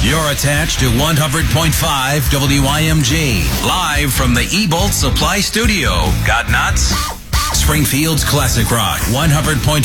You're attached to 100.5 WIMG. Live from the Ebolt Supply Studio. Got nuts? Springfield's Classic Rock. 100.5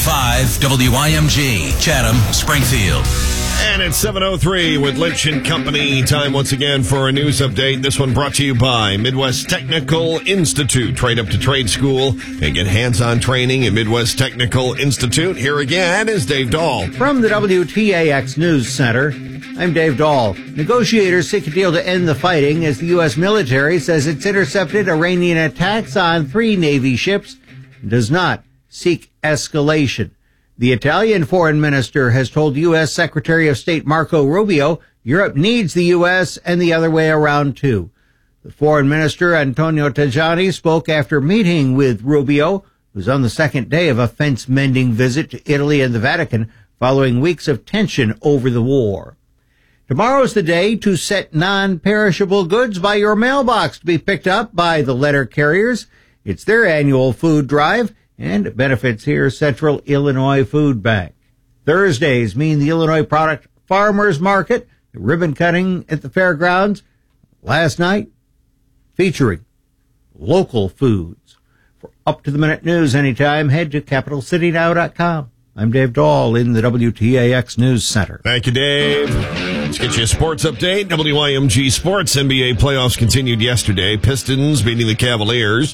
WIMG. Chatham, Springfield. And it's 7:03 with Lynch & Company. Time once again for a news update. This one brought to you by Midwest Technical Institute. Trade up to trade school and get hands-on training at Midwest Technical Institute. Here again is Dave Dahl. From the WTAX News Center, I'm Dave Dahl. Negotiators seek a deal to end the fighting as the U.S. military says it's intercepted Iranian attacks on 3 Navy ships and does not seek escalation. The Italian foreign minister has told U.S. Secretary of State Marco Rubio Europe needs the U.S. and the other way around, too. The foreign minister, Antonio Tajani, spoke after meeting with Rubio, who's on the second day of a fence-mending visit to Italy and the Vatican following weeks of tension over the war. Tomorrow's the day to set non-perishable goods by your mailbox to be picked up by the letter carriers. It's their annual food drive, and it benefits here Central Illinois Food Bank. Thursdays mean the Illinois Product Farmers Market, the ribbon cutting at the fairgrounds last night, featuring local foods. For up-to-the-minute news anytime, head to CapitalCityNow.com. I'm Dave Dahl in the WTAX News Center. Thank you, Dave. Let's get you a sports update. WIMG Sports. NBA playoffs continued yesterday. Pistons beating the Cavaliers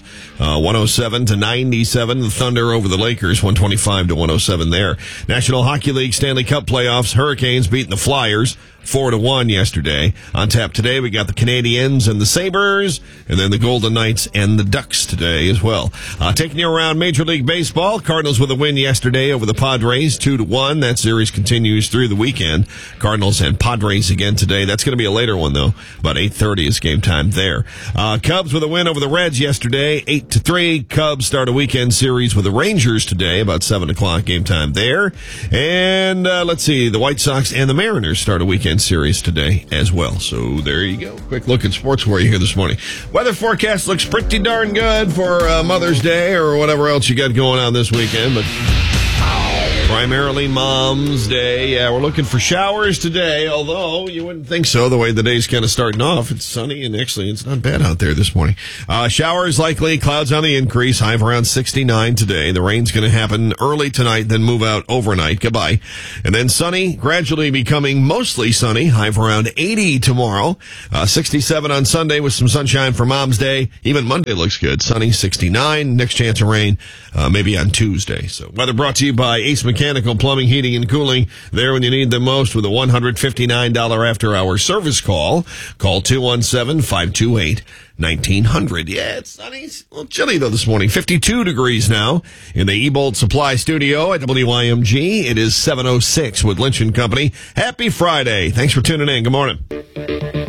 107-97. The Thunder over the Lakers 125-107 there. National Hockey League Stanley Cup playoffs. Hurricanes beating the Flyers 4-1 yesterday. On tap today, we got the Canadiens and the Sabres, and then the Golden Knights and the Ducks today as well. Taking you around Major League Baseball, Cardinals with a win yesterday over the Padres 2-1. That series continues through the weekend. Cardinals and Padres again today. That's going to be a later one, though. About 8:30 is game time there. Cubs with a win over the Reds yesterday, 8-3. Cubs start a weekend series with the Rangers today, about 7 o'clock game time there. And let's see, the White Sox and the Mariners start a weekend series today as well. So there you go. Quick look at sports for you here this morning. Weather forecast looks pretty darn good for Mother's Day or whatever else you got going on this weekend, but primarily Mom's Day. Yeah, we're looking for showers today, although you wouldn't think so the way the day's kind of starting off. It's sunny, and actually it's not bad out there this morning. Showers likely, clouds on the increase, high of around 69 today. The rain's going to happen early tonight, then move out overnight. Goodbye. And then sunny, gradually becoming mostly sunny, high of around 80 tomorrow. 67 on Sunday with some sunshine for Mom's Day. Even Monday looks good. Sunny, 69. Next chance of rain, maybe on Tuesday. So weather brought to you by Ace Mechanical Plumbing, Heating, and Cooling. There when you need them most with a $159 after-hour service call. Call 217-528-1900. Yeah, it's sunny. It's a little chilly, though, this morning. 52 degrees now in the Ebolt Supply Studio at WIMG. It is 7:06 with Lynch & Company. Happy Friday. Thanks for tuning in. Good morning.